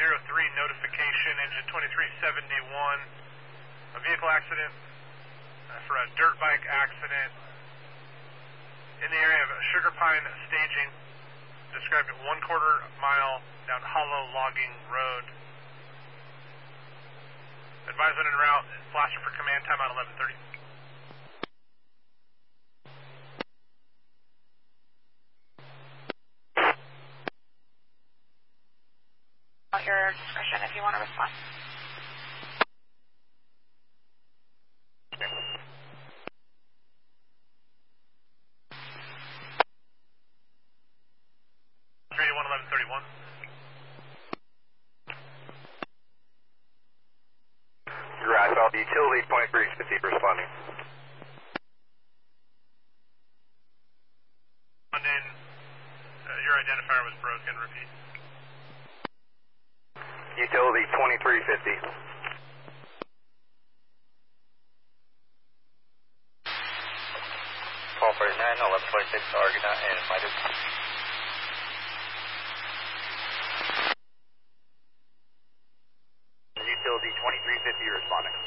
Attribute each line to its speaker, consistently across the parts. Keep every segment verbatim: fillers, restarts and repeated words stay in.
Speaker 1: zero three notification, engine twenty-three seventy-one, a vehicle accident uh, for a dirt bike accident in the area of Sugar Pine Staging, described at one quarter mile down Hollow Logging Road. Advise on en route, flasher for command, time out eleven thirty.
Speaker 2: At your discretion if you want to respond.
Speaker 1: three eighty-one eleven thirty-one.
Speaker 3: Right, I'll be utility twenty-three fifty responding.
Speaker 1: London, uh, your identifier was broken, repeat.
Speaker 3: Utility twenty-three fifty.
Speaker 4: twelve thirty-nine, eleven twenty-six, Argonaut and Midas.
Speaker 3: Utility twenty-three fifty responding.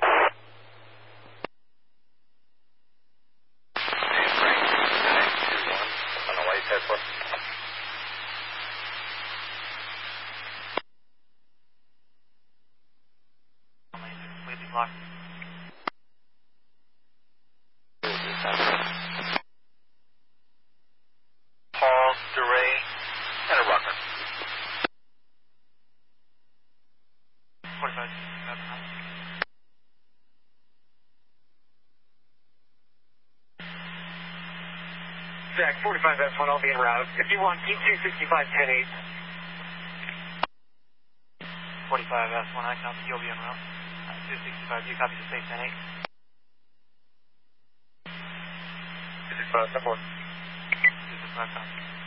Speaker 4: On the white Tesla. Completely blocked. Paul, DeRay, and a rocker. forty-five.
Speaker 5: Jack, forty-five S one, I'll be en route. If you want, keep two sixty-five ten eight.
Speaker 4: forty-five S one, I copy, you'll be en route. Uh, two sixty-five, you copy to safe ten eight.
Speaker 5: two sixty-five, ten four.
Speaker 4: two sixty-five, copy.